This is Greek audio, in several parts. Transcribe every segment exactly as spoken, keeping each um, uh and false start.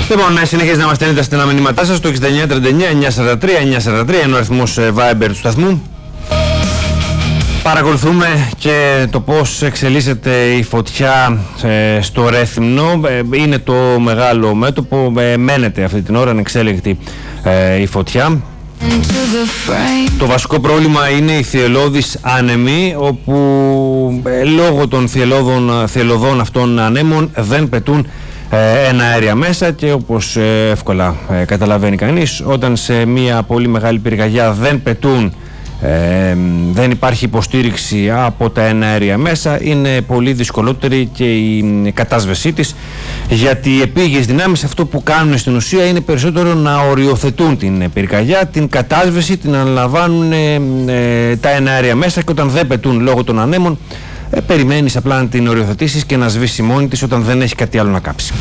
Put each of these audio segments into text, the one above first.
Λοιπόν, συνεχίζει να μας στέλνετε στα μηνύματά σας στο εξήντα εννιά τριάντα εννιά εννιακόσια σαράντα τρία εννιακόσια σαράντα τρία, είναι ο αριθμός Viber του σταθμού. Παρακολουθούμε και το πώς εξελίσσεται η φωτιά ε, στο Ρέθυμνο. Ε, είναι το μεγάλο μέτωπο, ε, μένεται αυτή την ώρα ανεξέλεγκτη ε, η φωτιά. Το βασικό πρόβλημα είναι οι θυελλώδεις άνεμοι, όπου ε, λόγω των θυελλώδων, θυελλωδών αυτών ανέμων δεν πετούν ε, ένα αέρια μέσα, και όπως ε, εύκολα ε, καταλαβαίνει κανείς, όταν σε μια πολύ μεγάλη πυρκαγιά δεν πετούν Ε, δεν υπάρχει υποστήριξη από τα εναέρια μέσα, είναι πολύ δυσκολότερη και η κατάσβεσή της, γιατί οι επίγειες δυνάμεις αυτό που κάνουν στην ουσία είναι περισσότερο να οριοθετούν την πυρκαγιά. Την κατάσβεση την αναλαμβάνουν ε, ε, τα εναέρια μέσα, και όταν δεν πετούν λόγω των ανέμων, ε, περιμένεις απλά να την οριοθετήσεις και να σβήσει μόνη της όταν δεν έχει κάτι άλλο να κάψει.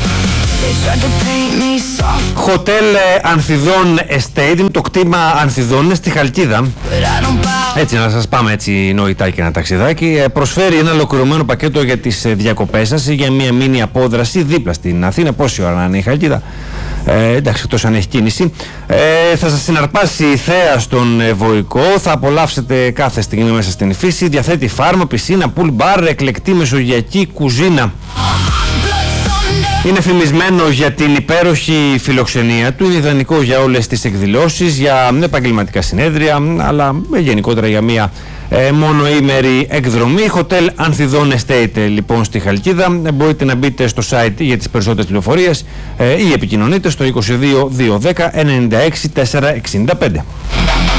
Χοτέλ Ανθιδών Estate, το κτήμα Ανθιδών είναι στη Χαλκίδα. Έτσι, να σας πάμε έτσι νοητά και ένα ταξιδάκι. Προσφέρει ένα ολοκληρωμένο πακέτο για τις διακοπές σας ή για μια μίνι απόδραση δίπλα στην Αθήνα. Πόση ώρα να είναι η Χαλκίδα, ε, εντάξει, εκτός αν έχει κίνηση. Ε, θα σας συναρπάσει η θέα στον Βοϊκό. Θα απολαύσετε κάθε στιγμή μέσα στην φύση. Διαθέτει φάρμα, πισίνα, πουλ μπαρ, εκλεκτή μεσογειακή κουζίνα. Είναι φημισμένο για την υπέροχη φιλοξενία του, είναι ιδανικό για όλες τις εκδηλώσεις, για επαγγελματικά συνέδρια, αλλά γενικότερα για μια ε, μονοήμερη εκδρομή. Χοτέλ Ανθιδών Estate λοιπόν στη Χαλκίδα. Μπορείτε να μπείτε στο site για τις περισσότερες πληροφορίες ε, ή επικοινωνείτε στο είκοσι δύο διακόσια δέκα ενενήντα έξι τετρακόσια εξήντα πέντε.